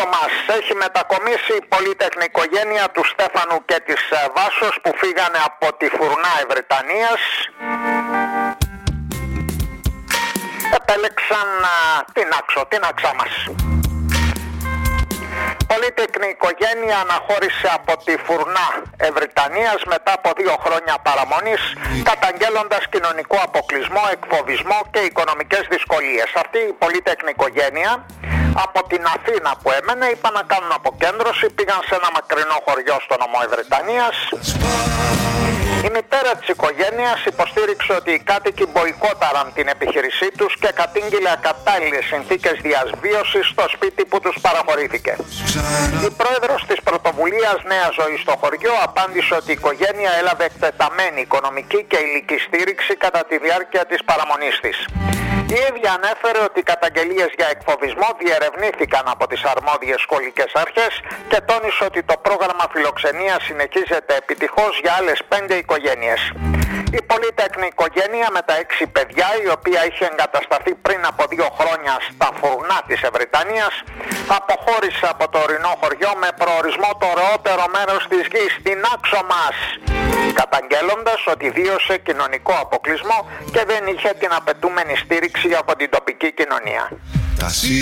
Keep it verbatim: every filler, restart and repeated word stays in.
Άξομας έχει μετακομίσει η πολύτεκνη οικογένεια του Στέφανου και της Βάσος που φύγανε από τη φουρνά Ευρυτανίας. Επέλεξαν α, την Άξο, την Αξάμας. Πολύτεκνη οικογένεια αναχώρησε από τη φουρνά Ευρυτανίας μετά από δύο χρόνια παραμονής, καταγγέλλοντας κοινωνικό αποκλεισμό, εκφοβισμό και οικονομικές δυσκολίες. Αυτή η πολύτεκνη οικογένεια από την Αθήνα που έμενε είπαν να κάνουν αποκέντρωση, πήγαν σε ένα μακρινό χωριό στο νομό Ευρυτανίας. Η μητέρα της οικογένειας υποστήριξε ότι οι κάτοικοι μποϊκόταραν την επιχείρησή τους και κατήγγειλε ακατάλληλες συνθήκες διαβίωσης στο σπίτι που τους παραχωρήθηκε. Η πρόεδρος της πρωτοβουλίας Νέα Ζωή στο χωριό απάντησε ότι η οικογένεια έλαβε εκτεταμένη οικονομική και υλική στήριξη κατά τη διάρκεια της παραμονής της. Η ίδια ανέφερε ότι οι καταγγελίες για εκφοβισμό διερευνήθηκαν από τις αρμόδιες σχολικές αρχές και τόνισε ότι το πρόγραμμα φιλοξενίας συνεχίζεται επιτυχώς για άλλες πέντε οικογένειες. Η πολύτεκνη οικογένεια με τα έξι παιδιά, η οποία είχε εγκατασταθεί πριν από δύο χρόνια στα φουρνά της Ευρυτανίας, αποχώρησε από το ορεινό χωριό με προορισμό το ωραιότερο μέρος της γης, την Άξομας, καταγγέλλοντας ότι βίωσε κοινωνικό αποκλεισμό και δεν είχε την απαιτούμενη στήριξη από την τοπική κοινωνία.